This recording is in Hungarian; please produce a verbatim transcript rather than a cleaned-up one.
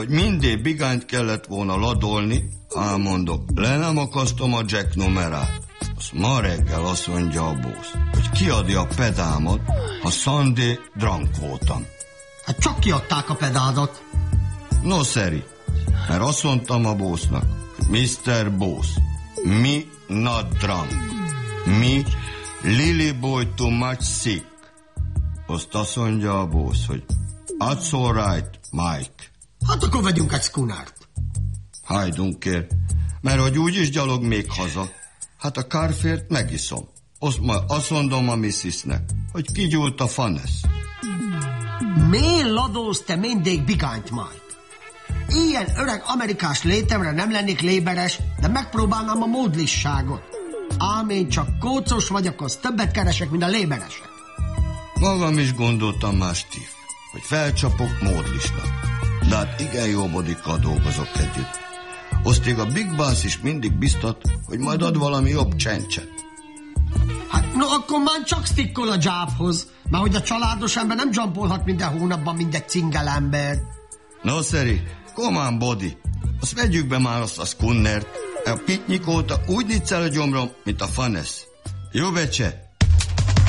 hogy mindig bigányt kellett volna ladolni, elmondok, le nem akasztom a Jack numerát. Azt ma reggel azt mondja a boss, hogy kiadja a pedámot, ha Sunday drunk voltam. Hát csak kiadták a pedádot. No, szeri, mert azt mondtam a bossnak, hogy miszter Boss, mi not drunk, mi Lily boy too much sick. Azt azt mondja a boss, hogy that's all right, Mike. Hát akkor vegyünk egy schoonert. Hajdunkért, mert hogy úgyis gyalog még haza. Hát a kárfért megiszom. Azt, azt mondom a misszisnek, hogy kigyúlt a fanesz. Miért ladóz te mindig bigányt, Mike? Ilyen öreg amerikás létemre nem lennék léberes, de megpróbálnám a módlisságot. Ám én csak kócos vagyok, az többet keresek, mint a léberesek. Magam is gondoltam már, Steve, hogy felcsapok módlisnak. De hát igen jó bodikkal dolgozok együtt. Osztig a Big Boss is mindig biztat, hogy majd ad valami jobb csencset. Hát no, akkor már csak stickol a jobhoz, mert hogy a családos ember nem jumpolhat minden hónapban, mint egy cingel ember. No, szeri, come on, body. Azt vegyük be már azt a schoonert. A pitnyik óta úgy niccel a gyomrom, mint a fanesz. Jó becse?